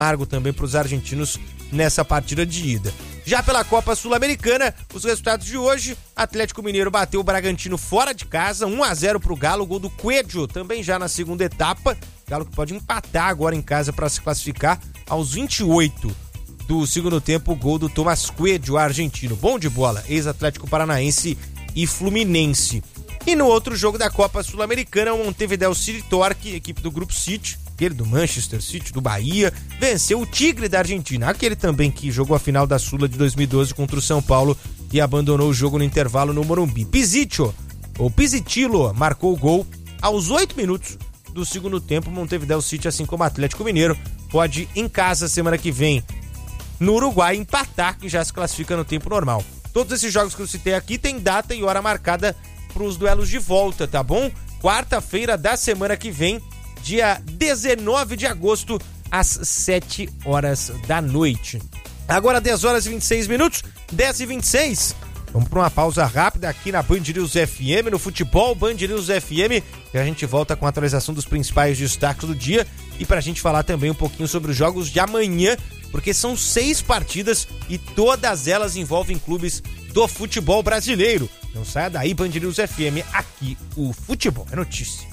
amargo também para os argentinos nessa partida de ida. Já pela Copa Sul-Americana, os resultados de hoje: Atlético Mineiro bateu o Bragantino fora de casa, 1-0 pro Galo, gol do Coelho, também já na segunda etapa. Galo que pode empatar agora em casa para se classificar aos 28 do segundo tempo, gol do Tomás Coelho, argentino. Bom de bola, ex-Atlético Paranaense e Fluminense. E no outro jogo da Copa Sul-Americana, o Montevideo City Torque, equipe do Grupo City, aquele do Manchester City, do Bahia, venceu o Tigre da Argentina, aquele também que jogou a final da Sula de 2012 contra o São Paulo e abandonou o jogo no intervalo no Morumbi. Pizzichillo marcou o gol aos 8 minutos do segundo tempo. Montevideo City, assim como o Atlético Mineiro, pode em casa semana que vem no Uruguai empatar, que já se classifica no tempo normal. Todos esses jogos que eu citei aqui têm data e hora marcada para os duelos de volta, tá bom? Quarta-feira da semana que vem, dia 19 de agosto, às 7 horas da noite. Agora 10 horas e 26 minutos, 10h26. Vamos para uma pausa rápida aqui na Band News FM, no Futebol Band News FM, e a gente volta com a atualização dos principais destaques do dia e para a gente falar também um pouquinho sobre os jogos de amanhã, porque são 6 partidas e todas elas envolvem clubes do futebol brasileiro. Não saia daí, Band News FM, aqui o futebol é notícia.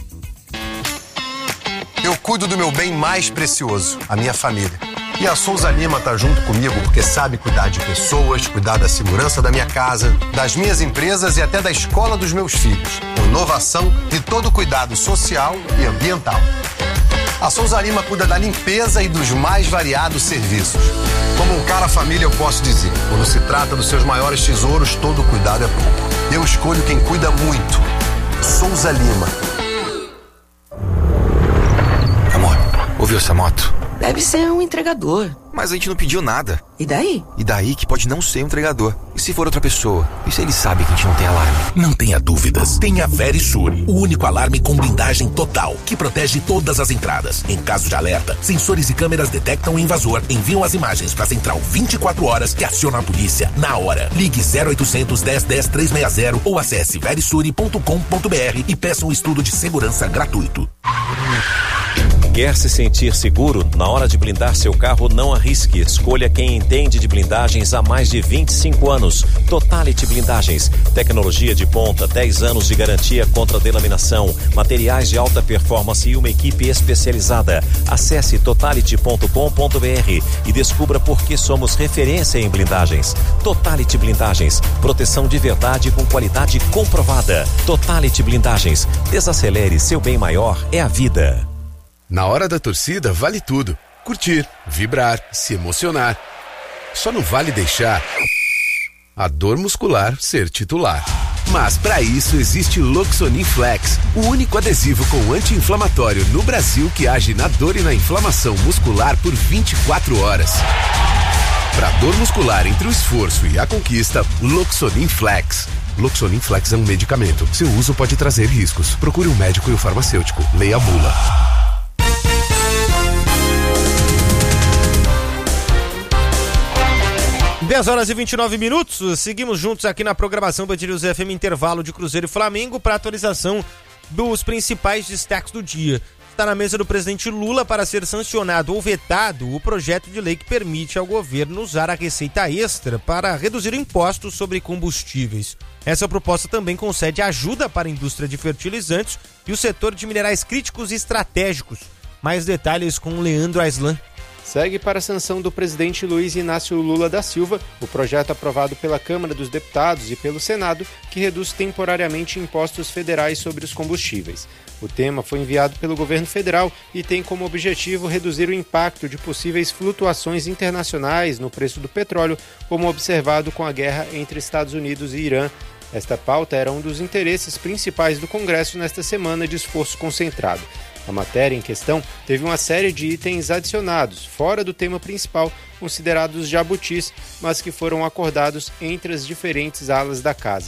Eu cuido do meu bem mais precioso, a minha família. E a Souza Lima tá junto comigo porque sabe cuidar de pessoas, cuidar da segurança da minha casa, das minhas empresas e até da escola dos meus filhos. Com inovação e todo cuidado social e ambiental. A Souza Lima cuida da limpeza e dos mais variados serviços. Como um cara família, eu posso dizer, quando se trata dos seus maiores tesouros, todo cuidado é pouco. Eu escolho quem cuida muito. Souza Lima. Amor, ouviu essa moto? Deve ser um entregador. Mas a gente não pediu nada. E daí? E daí que pode não ser um entregador. E se for outra pessoa? E se ele sabe que a gente não tem alarme? Não tenha dúvidas. Tenha Verisure, o único alarme com blindagem total, que protege todas as entradas. Em caso de alerta, sensores e câmeras detectam o invasor, enviam as imagens para a central 24 horas que aciona a polícia na hora. Ligue 0800 10 10 360 ou acesse verisure.com.br e peça um estudo de segurança gratuito. Quer se sentir seguro? Na hora de blindar seu carro, não arrisque. Escolha quem entende de blindagens há mais de 25 anos. Totality Blindagens. Tecnologia de ponta, 10 anos de garantia contra delaminação, materiais de alta performance e uma equipe especializada. Acesse totality.com.br e descubra por que somos referência em blindagens. Totality Blindagens. Proteção de verdade com qualidade comprovada. Totality Blindagens. Desacelere, seu bem maior é a vida. Na hora da torcida, vale tudo. Curtir, vibrar, se emocionar. Só não vale deixar a dor muscular ser titular. Mas para isso existe Loxonin Flex, o único adesivo com anti-inflamatório no Brasil que age na dor e na inflamação muscular por 24 horas. Para dor muscular entre o esforço e a conquista, Loxonin Flex. Loxonin Flex é um medicamento. Seu uso pode trazer riscos. Procure um médico e o farmacêutico. Leia a bula. 10 horas e 29 minutos, seguimos juntos aqui na programação Band News FM, intervalo de Cruzeiro e Flamengo para atualização dos principais destaques do dia. Está na mesa do presidente Lula para ser sancionado ou vetado o projeto de lei que permite ao governo usar a receita extra para reduzir impostos sobre combustíveis. Essa proposta também concede ajuda para a indústria de fertilizantes e o setor de minerais críticos e estratégicos. Mais detalhes com Leandro Aislan. Segue para a sanção do presidente Luiz Inácio Lula da Silva o projeto aprovado pela Câmara dos Deputados e pelo Senado que reduz temporariamente impostos federais sobre os combustíveis. O tema foi enviado pelo governo federal e tem como objetivo reduzir o impacto de possíveis flutuações internacionais no preço do petróleo, como observado com a guerra entre Estados Unidos e Irã. Esta pauta era um dos interesses principais do Congresso nesta semana de esforço concentrado. A matéria em questão teve uma série de itens adicionados, fora do tema principal, considerados jabutis, mas que foram acordados entre as diferentes alas da casa.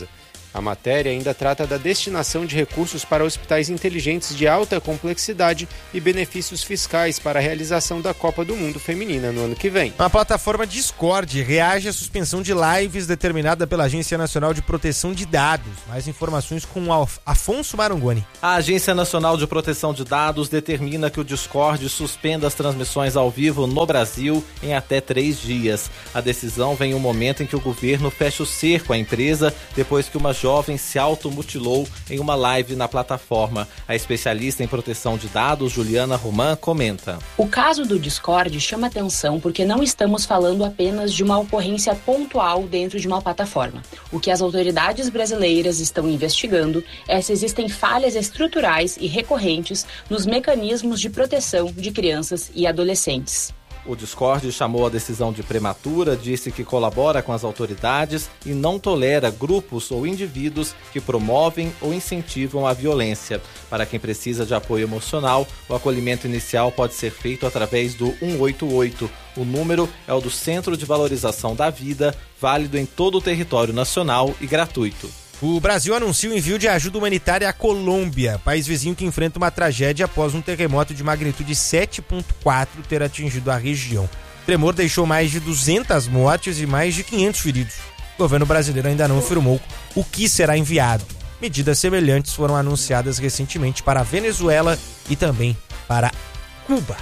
A matéria ainda trata da destinação de recursos para hospitais inteligentes de alta complexidade e benefícios fiscais para a realização da Copa do Mundo Feminina no ano que vem. A plataforma Discord reage à suspensão de lives determinada pela Agência Nacional de Proteção de Dados. Mais informações com o Afonso Marangoni. A Agência Nacional de Proteção de Dados determina que o Discord suspenda as transmissões ao vivo no Brasil em até 3 dias. A decisão vem em um momento em que o governo fecha o cerco à empresa depois que uma jovem se automutilou em uma live na plataforma. A especialista em proteção de dados, Juliana Roman, comenta. O caso do Discord chama atenção porque não estamos falando apenas de uma ocorrência pontual dentro de uma plataforma. O que as autoridades brasileiras estão investigando é se existem falhas estruturais e recorrentes nos mecanismos de proteção de crianças e adolescentes. O Discord chamou a decisão de prematura, disse que colabora com as autoridades e não tolera grupos ou indivíduos que promovem ou incentivam a violência. Para quem precisa de apoio emocional, o acolhimento inicial pode ser feito através do 188. O número é o do Centro de Valorização da Vida, válido em todo o território nacional e gratuito. O Brasil anuncia o envio de ajuda humanitária à Colômbia, país vizinho que enfrenta uma tragédia após um terremoto de magnitude 7.4 ter atingido a região. O tremor deixou mais de 200 mortes e mais de 500 feridos. O governo brasileiro ainda não afirmou o que será enviado. Medidas semelhantes foram anunciadas recentemente para a Venezuela e também para Cuba.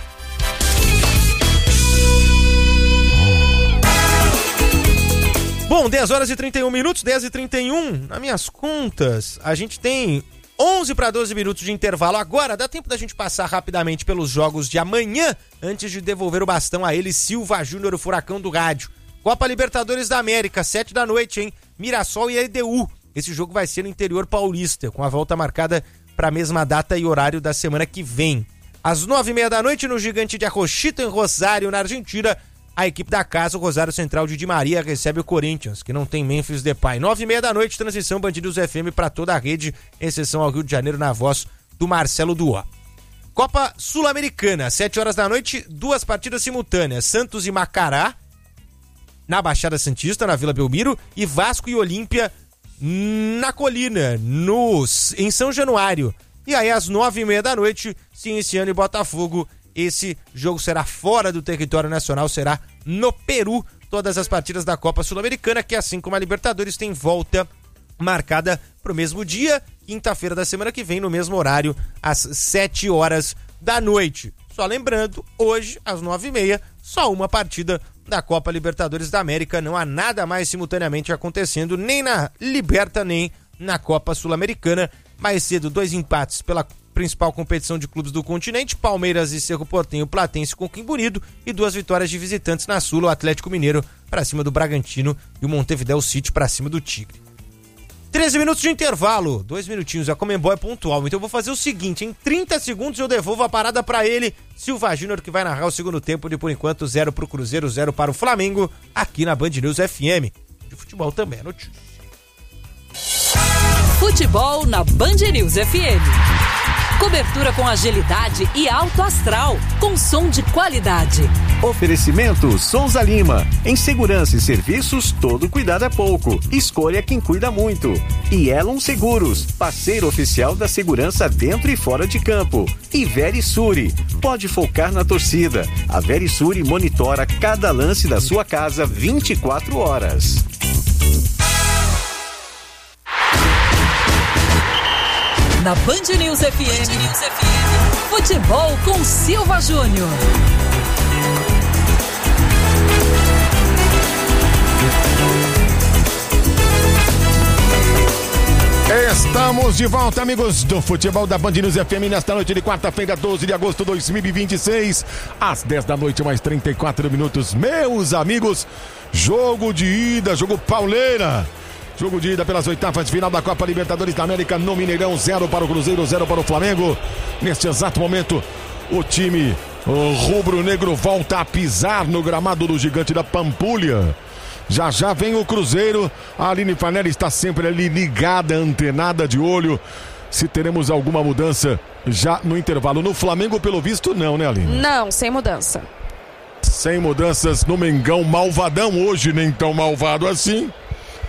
Bom, 10 horas e 31 minutos, 10 e 31, nas minhas contas, a gente tem 11 para 12 minutos de intervalo. Agora, dá tempo da gente passar rapidamente pelos jogos de amanhã, antes de devolver o bastão a ele, Silva Júnior, o furacão do rádio. Copa Libertadores da América, 7 da noite, hein? Mirassol e LDU. Esse jogo vai ser no interior paulista, com a volta marcada para a mesma data e horário da semana que vem. Às 9h30 da noite, no Gigante de Arrochito, em Rosário, na Argentina, a equipe da casa, o Rosário Central de Di Maria, recebe o Corinthians, que não tem Memphis Depay. 9h30 da noite, transmissão Band News FM para toda a rede, exceção ao Rio de Janeiro, na voz do Marcelo Duó. Copa Sul-Americana, 7 horas da noite, 2 partidas simultâneas. Santos e Macará, na Baixada Santista, na Vila Belmiro, e Vasco e Olímpia, na Colina, em São Januário. E aí, às 9h30 da noite, Cienciano e Botafogo. Esse jogo será fora do território nacional, será no Peru. Todas as partidas da Copa Sul-Americana, que assim como a Libertadores, tem volta marcada para o mesmo dia, quinta-feira da semana que vem, no mesmo horário, às 7 horas da noite. Só lembrando, hoje, às 9h30, só uma partida da Copa Libertadores da América. Não há nada mais simultaneamente acontecendo, nem na Liberta, nem na Copa Sul-Americana. Mais cedo, 2 empates pela principal competição de clubes do continente, Palmeiras e Cerro Porteño, Platense com Coquimbo Unido, e 2 vitórias de visitantes na Sula, o Atlético Mineiro para cima do Bragantino e o Montevidéu City para cima do Tigre. 13 minutos de intervalo, 2 minutinhos, a Conmebol é pontual, então eu vou fazer o seguinte, em 30 segundos eu devolvo a parada para ele, Silva Júnior, que vai narrar o segundo tempo de, por enquanto, 0 para o Cruzeiro, 0 para o Flamengo, aqui na Band News FM. De futebol também é notícia. Futebol na Band News FM. Cobertura com agilidade e alto astral, com som de qualidade. Oferecimento Souza Lima. Em segurança e serviços, todo cuidado é pouco. Escolha quem cuida muito. E Elon Seguros, parceiro oficial da segurança dentro e fora de campo. E Verisuri, pode focar na torcida. A Verisuri monitora cada lance da sua casa 24 horas. Na Band News FM, futebol com Silva Júnior. Estamos de volta, amigos do futebol da Band News FM, nesta noite de quarta-feira, 12 de agosto de 2026, às 10 da noite, mais 34 minutos. Meus amigos, jogo de ida, jogo pauleira. Jogo de ida pelas oitavas de final da Copa Libertadores da América no Mineirão, 0 para o Cruzeiro, 0 para o Flamengo. Neste exato momento, o time rubro-negro volta a pisar no gramado do Gigante da Pampulha. Já já vem o Cruzeiro, a Aline Fanelli está sempre ali ligada, antenada de olho, se teremos alguma mudança já no intervalo. No Flamengo, pelo visto, não, né, Aline? Não, sem mudança. Sem mudanças no Mengão, malvadão, hoje nem tão malvado assim.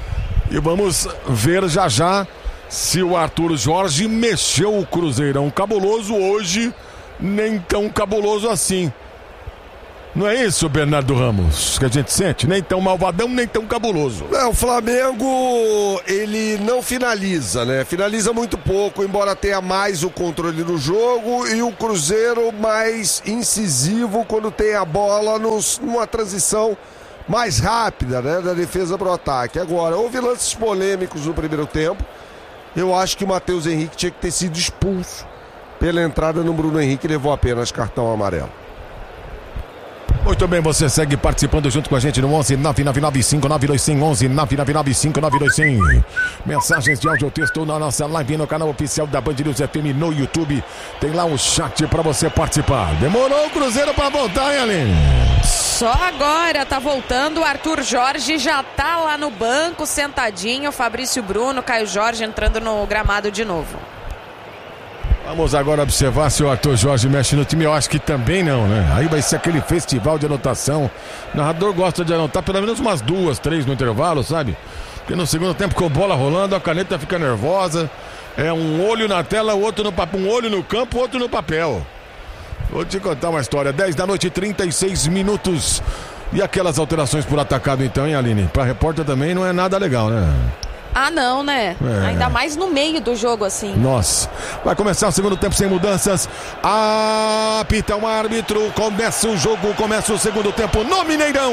E vamos ver já se o Arthur Jorge mexeu o Cruzeirão cabuloso hoje, nem tão cabuloso assim. Não é isso, Bernardo Ramos, que a gente sente? Nem tão malvadão, nem tão cabuloso. O Flamengo, ele não finaliza, né? Finaliza muito pouco, embora tenha mais o controle do jogo, e o Cruzeiro mais incisivo quando tem a bola numa transição mais rápida, né? Da defesa para o ataque. Agora, houve lances polêmicos no primeiro tempo. Eu acho que o Matheus Henrique tinha que ter sido expulso pela entrada no Bruno Henrique, levou apenas cartão amarelo. Muito bem, você segue participando junto com a gente no 11 999 925 11 999 925. Mensagens de áudio ou texto na nossa live no canal oficial da Band News FM no YouTube. Tem lá o chat pra você participar. Demorou o Cruzeiro pra voltar, hein, Aline? Só agora tá voltando. O Arthur Jorge já tá lá no banco, sentadinho. Fabrício Bruno, Caio Jorge entrando no gramado de novo. Vamos agora observar se o Arthur Jorge mexe no time. Eu acho que também não, né? Aí vai ser aquele festival de anotação. O narrador gosta de anotar pelo menos umas 2, 3 no intervalo, sabe? Porque no segundo tempo, com a bola rolando, a caneta fica nervosa. É um olho na tela, o outro no papel. Um olho no campo, outro no papel. Vou te contar uma história. 10 da noite, 36 minutos. E aquelas alterações por atacado então, hein, Aline? Pra repórter também não é nada legal, né? Ah, não, né? Ainda mais no meio do jogo, assim. Nossa. Vai começar o segundo tempo sem mudanças. Apita o árbitro. Começa o jogo, começa o segundo tempo no Mineirão.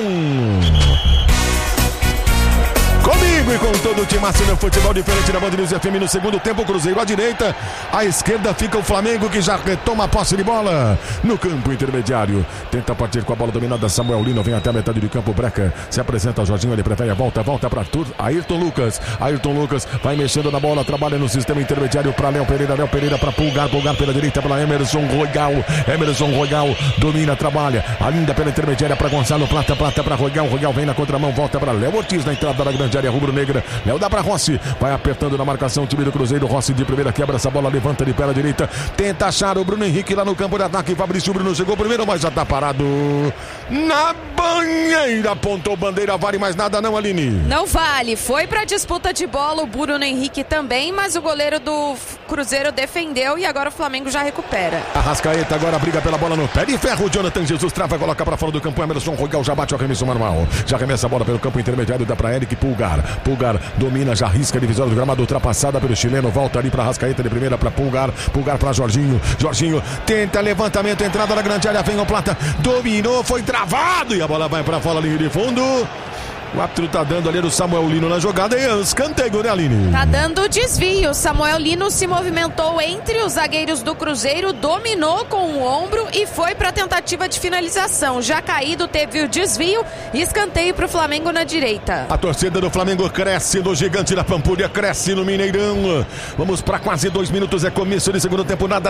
Comigo e com todo o timaço no futebol diferente da Band News FM no segundo tempo. Cruzeiro à direita, à esquerda fica o Flamengo, que já retoma a posse de bola no campo intermediário. Tenta partir com a bola dominada. Samuel Lino vem até a metade do campo. Breca se apresenta ao Jorginho, ele prefere a volta para Arthur. Ayrton Lucas vai mexendo na bola, trabalha no sistema intermediário para Léo Pereira para Pulgar pela direita para Emerson Royal domina, trabalha, ainda pela intermediária para Gonçalo Plata para Royal vem na contramão, volta para Léo Ortiz na entrada da grande área rubro-negra. Léo dá para Rossi, vai apertando na marcação o time do Cruzeiro. Rossi de primeira quebra essa bola, levanta de pé à direita, tenta achar o Bruno Henrique lá no campo de ataque. Fabrício Bruno chegou primeiro, mas já tá parado na banheira. Apontou bandeira, vale mais nada não, Aline? Não vale, foi pra disputa de bola o Bruno Henrique também, mas o goleiro do Cruzeiro defendeu e agora o Flamengo já recupera. Arrascaeta agora briga pela bola no pé de ferro. Jonathan Jesus trava, coloca pra fora do campo. Emerson Royal já bate o arremesso manual, já arremessa a bola pelo campo intermediário, dá pra Eric Pulgar domina, já risca a divisória do gramado, ultrapassada pelo chileno, volta ali pra Arrascaeta de primeira pra Pulgar pra Jorginho tenta levantamento, entrada na grande área, vem o Plata, dominou, foi travado e a bola vai pra fora, linha de fundo. O árbitro tá dando ali do Samuel Lino na jogada e escanteio, né, Aline? Tá dando desvio. Samuel Lino se movimentou entre os zagueiros do Cruzeiro, dominou com o ombro e foi pra tentativa de finalização. Já caído, teve o desvio e escanteio pro Flamengo na direita. A torcida do Flamengo cresce no Gigante da Pampulha, cresce no Mineirão. Vamos pra quase 2 minutos, é começo de segundo tempo. Nada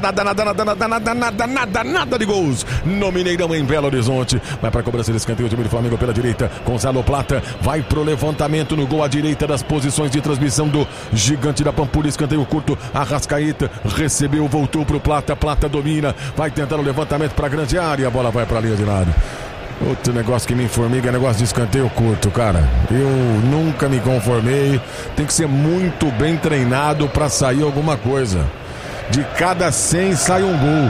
de gols no Mineirão, em Belo Horizonte. Vai pra cobrança de escanteio, o time do Flamengo pela direita. Gonçalo Plata vai pro levantamento no gol à direita das posições de transmissão do Gigante da Pampulha. Escanteio curto, Arrascaeta recebeu, voltou pro Plata domina, vai tentar o levantamento pra grande área, a bola vai pra linha de lado. Outro negócio que me informiga é negócio de escanteio curto, cara. Eu nunca me conformei. Tem que ser muito bem treinado pra sair alguma coisa. De cada 100 sai um gol.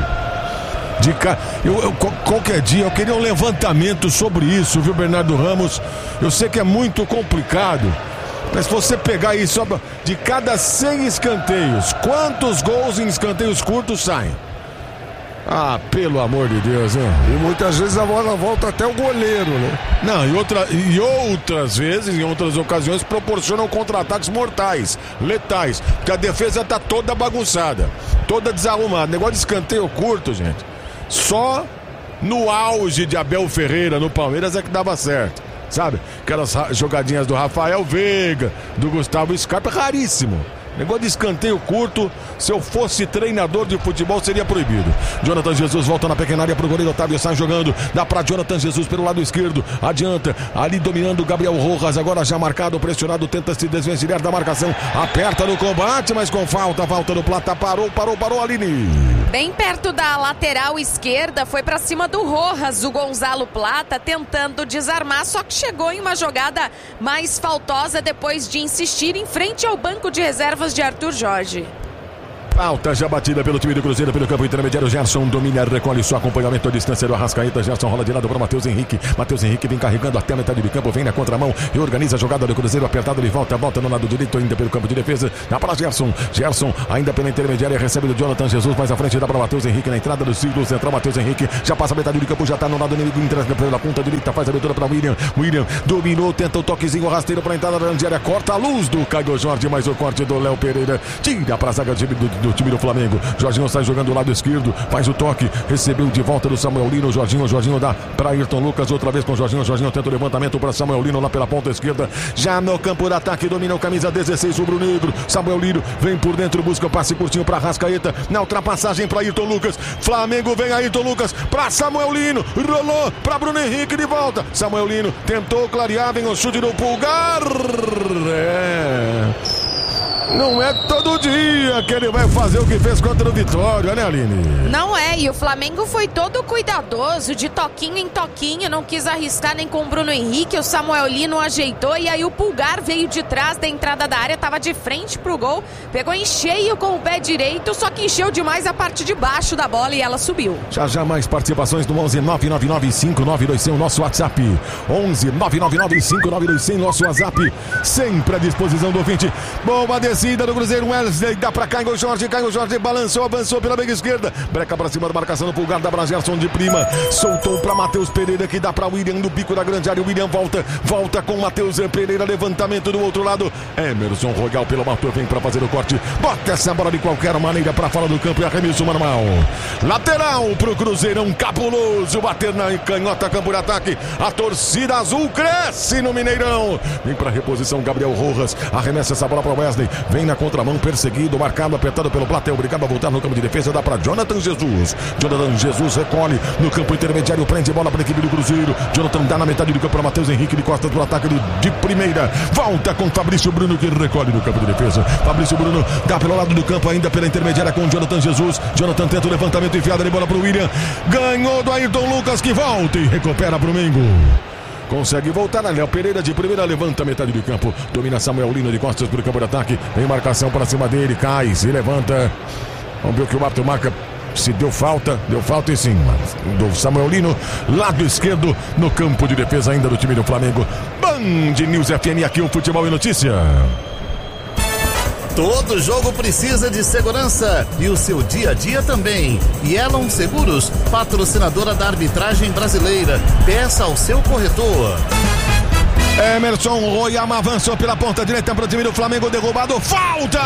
Qualquer dia eu queria um levantamento sobre isso, viu, Bernardo Ramos? Eu sei que é muito complicado, mas se você pegar isso, de cada 100 escanteios, quantos gols em escanteios curtos saem? Ah, pelo amor de Deus, hein? E muitas vezes a bola volta até o goleiro, né? Não, e outras vezes, em outras ocasiões, proporcionam contra-ataques mortais, letais, porque a defesa tá toda bagunçada, toda desarrumada. Negócio de escanteio curto, gente, só no auge de Abel Ferreira no Palmeiras é que dava certo, sabe? Aquelas jogadinhas do Rafael Veiga, do Gustavo Scarpa, raríssimo. Negócio de escanteio curto, se eu fosse treinador de futebol, seria proibido. Jonathan Jesus volta na pequena área pro goleiro Otávio, sai jogando, dá pra Jonathan Jesus pelo lado esquerdo, adianta, ali dominando Gabriel Rojas, agora já marcado, pressionado, tenta se desvencilhar da marcação, aperta no combate, mas com falta no Plata, parou, Aline. Bem perto da lateral esquerda, foi pra cima do Rojas, o Gonzalo Plata, tentando desarmar, só que chegou em uma jogada mais faltosa depois de insistir em frente ao banco de reservas de Arthur Jorge. Falta já batida pelo time do Cruzeiro, pelo campo intermediário. Gerson domina, recolhe seu acompanhamento à distância do Arrascaeta. Gerson rola de lado para Matheus Henrique. Matheus Henrique vem carregando até a metade do campo, vem na contramão e organiza a jogada do Cruzeiro. Apertado, ele volta no lado direito, ainda pelo campo de defesa. Dá para Gerson. Gerson ainda pela intermediária, recebe do Jonathan Jesus. Mais à frente, dá para Matheus Henrique na entrada do círculo central. Matheus Henrique já passa a metade do campo, já está no lado inimigo, entra pela ponta direita, faz a abertura para William. William dominou, tenta o toquezinho rasteiro para a entrada da grande área. Corta a luz do Caio Jorge, mais o corte do Léo Pereira. Tira para a zaga do time do Flamengo. Jorginho sai jogando do lado esquerdo, faz o toque, recebeu de volta do Samuel Lino. Jorginho dá para Ayrton Lucas, outra vez com Jorginho tenta o levantamento para Samuel Lino lá pela ponta esquerda, já no campo de ataque, domina o camisa 16 rubro-negro. Samuel Lino vem por dentro, busca o passe curtinho para Arrascaeta, na ultrapassagem para Ayrton Lucas. Flamengo vem Ayrton Lucas para Samuel Lino, rolou para Bruno Henrique de volta. Samuel Lino tentou clarear, vem o chute do Pulgar. Não é todo dia que ele vai fazer o que fez contra o Vitória, né, Aline? Não é, e o Flamengo foi todo cuidadoso, de toquinho em toquinho, não quis arriscar nem com o Bruno Henrique, o Samuel Lino ajeitou, e aí o Pulgar veio de trás da entrada da área, tava de frente pro gol, pegou em cheio com o pé direito, só que encheu demais a parte de baixo da bola e ela subiu. Já mais participações no 11 9995921, nosso WhatsApp. 11 9995921, nosso WhatsApp, sempre à disposição do ouvinte. Boa descida do Cruzeiro, Wesley dá pra Caio Jorge balançou, avançou pela meia esquerda, breca pra cima da marcação do Pulgar, dá pra Gerson de prima, soltou pra Matheus Pereira, que dá pra William no bico da grande área. William volta com Matheus Pereira, levantamento do outro lado, Emerson Royal pelo Matheus, vem pra fazer o corte, bota essa bola de qualquer maneira pra fora do campo e arremesso manual, lateral pro Cruzeirão, cabuloso, bater na canhota, campo de ataque, a torcida azul cresce no Mineirão, vem pra reposição Gabriel Rojas, arremessa essa bola pra Wesley, vem na contramão, perseguido, marcado, apertado pelo Plata, obrigado a voltar no campo de defesa, dá para Jonathan Jesus. Jonathan Jesus recolhe no campo intermediário, prende bola para a equipe do Cruzeiro. Jonathan dá na metade do campo para Matheus Henrique, de costas do ataque de primeira. Volta com Fabrício Bruno, que recolhe no campo de defesa. Fabrício Bruno dá pelo lado do campo, ainda pela intermediária com Jonathan Jesus. Jonathan tenta o levantamento, enfiada de bola para o William. Ganhou do Ayrton Lucas, que volta e recupera para o Mengo. Consegue voltar, Léo Pereira de primeira, levanta a metade do campo, domina Samuel Lino de costas para o campo de ataque, vem marcação para cima dele, cai, se levanta, vamos ver o que o árbitro marca, se deu falta e sim, do Samuel Lino, lado esquerdo, no campo de defesa ainda do time do Flamengo. Band News FM, aqui o Futebol e Notícia. Todo jogo precisa de segurança e o seu dia a dia também. Yellow Seguros, patrocinadora da arbitragem brasileira. Peça ao seu corretor. Emerson Royal avançou pela ponta direita para o time do Flamengo, derrubado. Falta!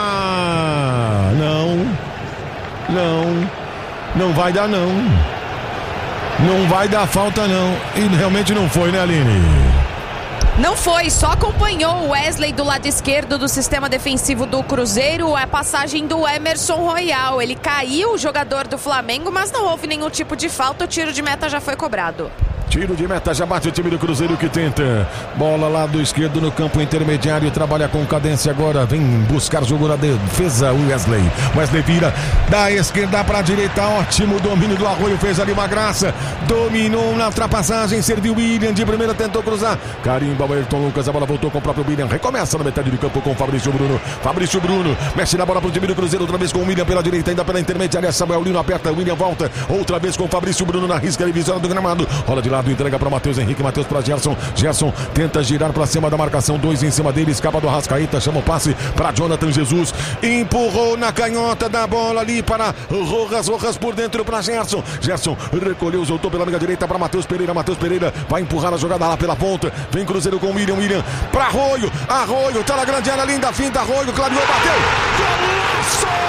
Não vai dar não. Não vai dar falta não. E realmente não foi, né, Aline? Não foi, só acompanhou o Wesley do lado esquerdo do sistema defensivo do Cruzeiro, a passagem do Emerson Royal. Ele caiu, o jogador do Flamengo, mas não houve nenhum tipo de falta, o tiro de meta já foi cobrado. Tiro de meta, já bate o time do Cruzeiro que tenta. Bola lá do esquerdo no campo intermediário, trabalha com cadência agora, vem buscar jogo na defesa, o Wesley. Wesley vira da esquerda para a direita, ótimo domínio do Arroio, fez ali uma graça, dominou na ultrapassagem, serviu William de primeira, tentou cruzar, carimba o Ayrton Lucas, a bola voltou com o próprio William, recomeça na metade do campo com o Fabrício Bruno, mexe na bola pro time do Cruzeiro, outra vez com o William pela direita, ainda pela intermediária, Samuel Lino aperta, William volta, outra vez com o Fabrício Bruno na risca divisória do gramado, rola de lado, entrega para Matheus Henrique, Matheus para Gerson tenta girar para cima da marcação, 2 em cima dele, escapa do Arrascaeta, chama o passe para Jonathan Jesus, empurrou na canhota da bola ali para Rojas por dentro para Gerson recolheu, soltou pela meia direita para Matheus Pereira vai empurrar a jogada lá pela ponta, vem Cruzeiro com William para Arroio, tá na grande área, linda finta, Arroio, clareou, bateu, golaço!